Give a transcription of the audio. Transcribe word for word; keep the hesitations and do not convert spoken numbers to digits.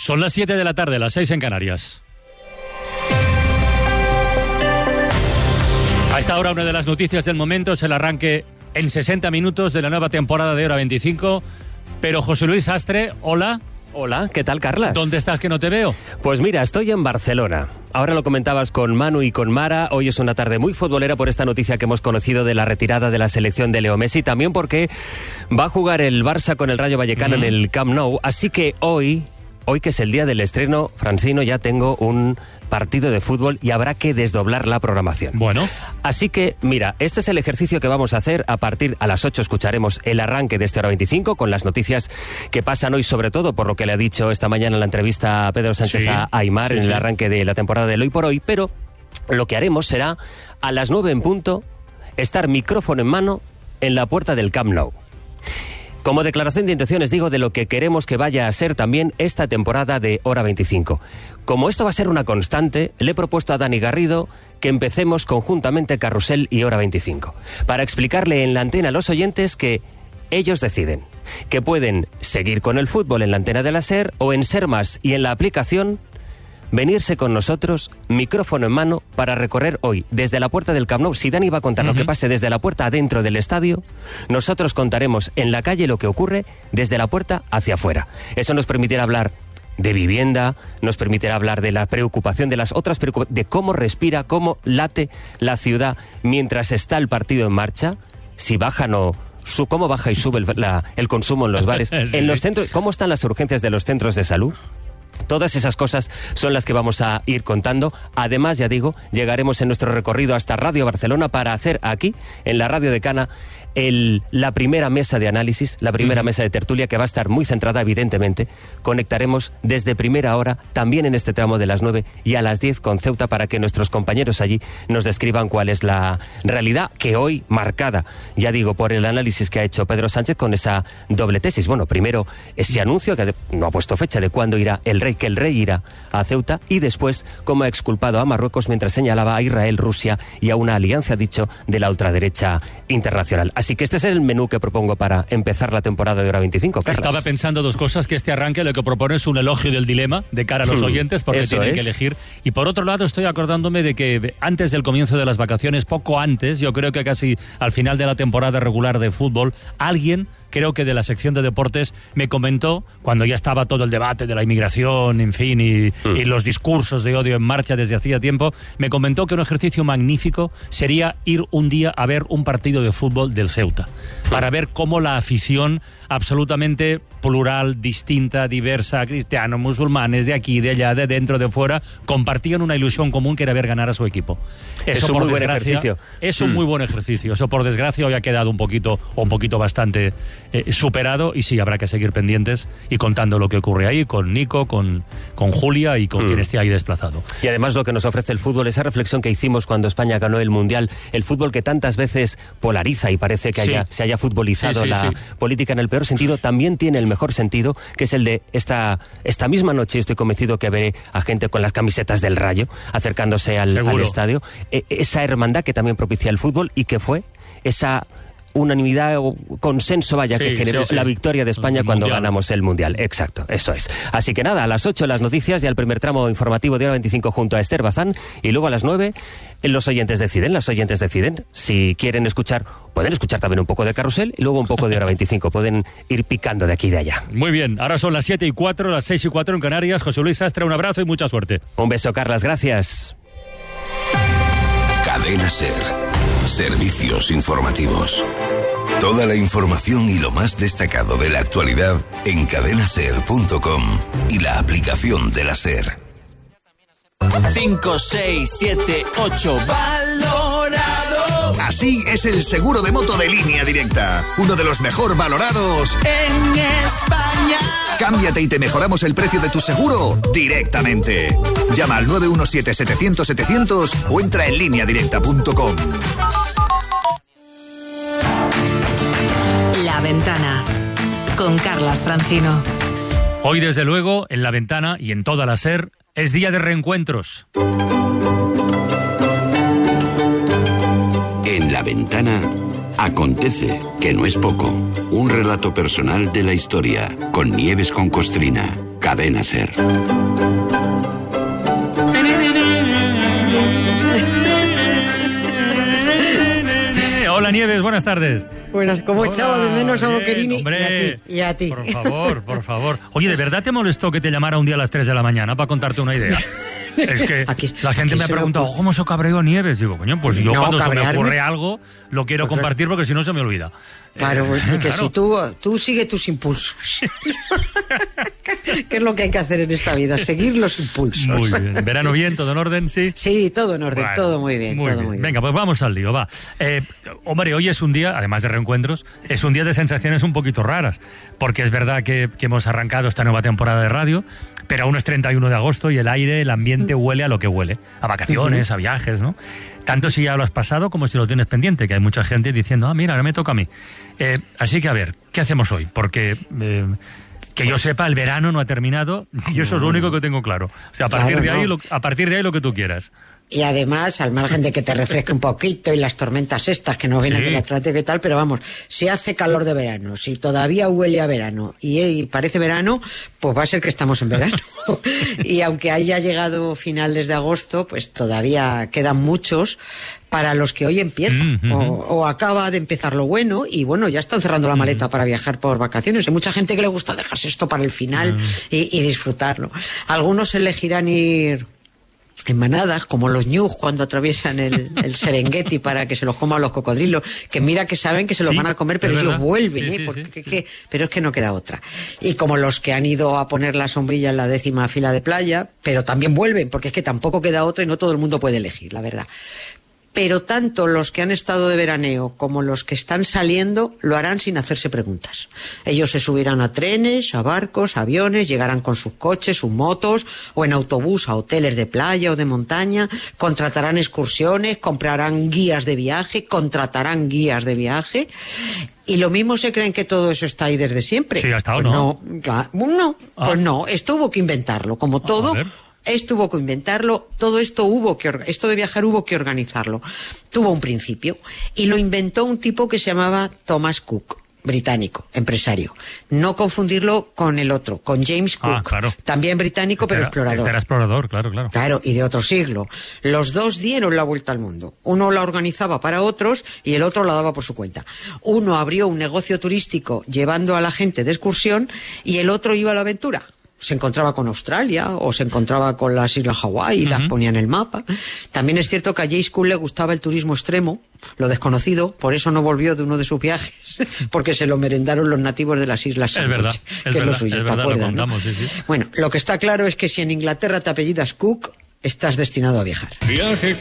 Son las siete de la tarde, las seis en Canarias. A esta hora, una de las noticias del momento es el arranque en sesenta minutos de la nueva temporada de Hora veinticinco. Pero José Luis Sastre, hola. Hola, ¿qué tal, Carlas? ¿Dónde estás que no te veo? Pues mira, estoy en Barcelona. Ahora lo comentabas con Manu y con Mara. Hoy es una tarde muy futbolera por esta noticia que hemos conocido de la retirada de la selección de Leo Messi. También porque va a jugar el Barça con el Rayo Vallecano mm. en el Camp Nou. Así que hoy... Hoy que es el día del estreno, Francino, ya tengo un partido de fútbol y habrá que desdoblar la programación. Bueno. Así que, mira, este es el ejercicio que vamos a hacer. A partir a las ocho escucharemos el arranque de este Hora veinticinco con las noticias que pasan hoy, sobre todo por lo que le ha dicho esta mañana en la entrevista a Pedro Sánchez sí, a Aimar sí, en sí. el arranque de la temporada del Hoy por Hoy. Pero lo que haremos será, a las nueve en punto, estar micrófono en mano en la puerta del Camp Nou. Como declaración de intenciones digo de lo que queremos que vaya a ser también esta temporada de Hora veinticinco. Como esto va a ser una constante, le he propuesto a Dani Garrido que empecemos conjuntamente Carrusel y Hora veinticinco, para explicarle en la antena a los oyentes que ellos deciden, que pueden seguir con el fútbol en la antena de la SER o en Ser Más y en la aplicación, venirse con nosotros, micrófono en mano, para recorrer hoy desde la puerta del Camp Nou. Si Dani va a contar uh-huh. lo que pase desde la puerta adentro del estadio, nosotros contaremos en la calle lo que ocurre desde la puerta hacia afuera. Eso nos permitirá hablar de vivienda, nos permitirá hablar de la preocupación de las otras preocupaciones, de cómo respira, cómo late la ciudad mientras está el partido en marcha, si bajan o... Su, cómo baja y sube el, la, el consumo en los bares, sí, en los centros, cómo están las urgencias de los centros de salud. Todas esas cosas son las que vamos a ir contando. Además, ya digo, llegaremos en nuestro recorrido hasta Radio Barcelona para hacer aquí, en la Radio de Cana, el, la primera mesa de análisis, la primera uh-huh. mesa de tertulia, que va a estar muy centrada, evidentemente. Conectaremos desde primera hora, también en este tramo de las nueve y a las diez con Ceuta, para que nuestros compañeros allí nos describan cuál es la realidad que hoy, marcada, ya digo, por el análisis que ha hecho Pedro Sánchez con esa doble tesis. Bueno, primero ese anuncio, que no ha puesto fecha de cuándo irá el rey, que el rey irá a Ceuta, y después cómo ha exculpado a Marruecos mientras señalaba a Israel, Rusia y a una alianza, dicho, de la ultraderecha internacional. Así que este es el menú que propongo para empezar la temporada de Hora veinticinco, Carlas. Estaba pensando dos cosas, que este arranque lo que propone es un elogio del dilema de cara a los oyentes, porque Eso tienen es. que elegir. Y por otro lado, estoy acordándome de que antes del comienzo de las vacaciones, poco antes, yo creo que casi al final de la temporada regular de fútbol, alguien... creo que de la sección de deportes, me comentó, cuando ya estaba todo el debate de la inmigración, en fin, y, mm. y los discursos de odio en marcha desde hacía tiempo, me comentó que un ejercicio magnífico sería ir un día a ver un partido de fútbol del Ceuta, para ver cómo la afición absolutamente plural, distinta, diversa, cristianos, musulmanes, de aquí, de allá, de dentro, de fuera, compartían una ilusión común que era ver ganar a su equipo. Eso, es un muy buen ejercicio. Es un mm. muy buen ejercicio. Eso, por desgracia, hoy ha quedado un poquito, o un poquito bastante eh, superado, y sí, habrá que seguir pendientes y contando lo que ocurre ahí con Nico, con, con Julia y con mm. quien esté ahí desplazado. Y además lo que nos ofrece el fútbol, esa reflexión que hicimos cuando España ganó el Mundial, el fútbol que tantas veces polariza y parece que haya, sí. se haya futbolizado sí, sí, la sí. política en el peor sentido, también tiene el mejor sentido, que es el de esta, esta misma noche. Estoy convencido que veré a gente con las camisetas del Rayo acercándose al, al estadio. E, esa hermandad que también propicia el fútbol y que fue esa unanimidad o consenso, vaya, sí, que generó sí, sí. la victoria de España el cuando mundial. ganamos el Mundial. Exacto, eso es. Así que nada, a las ocho las noticias y al primer tramo informativo de Hora veinticinco junto a Esther Bazán, y luego a las nueve los oyentes deciden, las oyentes deciden si quieren escuchar, pueden escuchar también un poco de Carrusel y luego un poco de Hora veinticinco, pueden ir picando de aquí y de allá. Muy bien, ahora son las siete y cuatro, las seis y cuatro en Canarias. José Luis Sastre, un abrazo y mucha suerte. Un beso, Carlas, gracias. Cadena SER. Servicios informativos. Toda la información y lo más destacado de la actualidad en cadena ser punto com y la aplicación de la SER. cinco, seis, siete, ocho, valorado. Así es el seguro de moto de Línea Directa, uno de los mejor valorados en España. Cámbiate y te mejoramos el precio de tu seguro directamente. Llama al nueve uno siete, setecientos, setecientos o entra en línea directa punto com. La Ventana, con Carlas Francino. Hoy, desde luego, en La Ventana y en toda la SER, es día de reencuentros. En La Ventana acontece, que no es poco, un relato personal de la historia, con Nieves con Costrina, Cadena SER. Hola Nieves, buenas tardes. Buenas, como echaba de menos a bien, Boquerini hombre, y a ti, y a ti. Por favor, por favor. Oye, ¿de verdad te molestó que te llamara un día a las tres de la mañana para contarte una idea? Es que Aquí- la gente aquí me ha se preguntado, lo- ¿cómo se cabreó Nieves? Digo, coño, pues yo No, cuando se me cabrearme. ocurre algo, lo quiero Pues compartir porque si no se me olvida. Claro, Eh, pues, y que claro. si tú, tú sigue tus impulsos. ¿Qué es lo que hay que hacer en esta vida? Seguir los impulsos. Muy bien. ¿Verano bien? ¿Todo en orden? Sí. Sí, todo en orden, Bueno, todo muy bien, todo muy bien. Venga, pues vamos al lío, va. Eh, hombre, hoy es un día, además de reencuentros, es un día de sensaciones un poquito raras, porque es verdad que, que hemos arrancado esta nueva temporada de radio, pero aún es treinta y uno de agosto y el aire, el ambiente huele a lo que huele, a vacaciones, a viajes, ¿no? Tanto si ya lo has pasado como si lo tienes pendiente, que hay mucha gente diciendo, ah, mira, ahora me toca a mí. Eh, así que, a ver, ¿qué hacemos hoy? Porque... Eh, que yo sepa, el verano no ha terminado y eso es lo único que tengo claro. O sea, a partir, Claro, de, ahí, no. lo, a partir de ahí lo que tú quieras. Y además, al margen de que te refresque un poquito y las tormentas estas que nos vienen Sí. del Atlántico y tal, pero vamos, si hace calor de verano, si todavía huele a verano y, y parece verano, pues va a ser que estamos en verano. Y aunque haya llegado finales de agosto, pues todavía quedan muchos para los que hoy empieza Mm, mm, o, mm. o acaba de empezar lo bueno y bueno, ya están cerrando la maleta para viajar por vacaciones. Hay mucha gente que le gusta dejarse esto para el final y, y disfrutarlo. Algunos elegirán ir en manadas, como los ñus cuando atraviesan el, el Serengeti para que se los coman los cocodrilos, que mira que saben que se los Sí, van a comer, pero es ellos verdad. vuelven, Sí, ¿eh? sí, Porque, sí, que- sí. que- pero es que no queda otra. Y como los que han ido a poner la sombrilla en la décima fila de playa, pero también vuelven, porque es que tampoco queda otra y no todo el mundo puede elegir, la verdad. Pero tanto los que han estado de veraneo como los que están saliendo lo harán sin hacerse preguntas. Ellos se subirán a trenes, a barcos, a aviones, llegarán con sus coches, sus motos o en autobús a hoteles de playa o de montaña, contratarán excursiones, comprarán guías de viaje, contratarán guías de viaje. Y lo mismo se creen que todo eso está ahí desde siempre. Sí, hasta Pues ahora, no. Claro, no, Ah. pues no, esto hubo que inventarlo, como todo. ver. Esto hubo que inventarlo, todo esto hubo que, orga- esto de viajar hubo que organizarlo. Tuvo un principio y lo inventó un tipo que se llamaba Thomas Cook, británico, empresario. No confundirlo con el otro, con James Cook, Ah, claro. también británico pero Este era- explorador. este era explorador, claro, claro. Claro, y de otro siglo. Los dos dieron la vuelta al mundo. Uno la organizaba para otros y el otro la daba por su cuenta. Uno abrió un negocio turístico llevando a la gente de excursión y el otro iba a la aventura. Se encontraba con Australia o se encontraba con las Islas Hawái y las ponía en el mapa. También es cierto que a James Cook le gustaba el turismo extremo, lo desconocido, por eso no volvió de uno de sus viajes, porque se lo merendaron los nativos de las Islas Es Sandwich, verdad, que es es lo verdad, suyo, es ¿te verdad, lo acuerdas, no? contamos, sí, sí. Bueno, lo que está claro es que si en Inglaterra te apellidas Cook, estás destinado a viajar. Viaje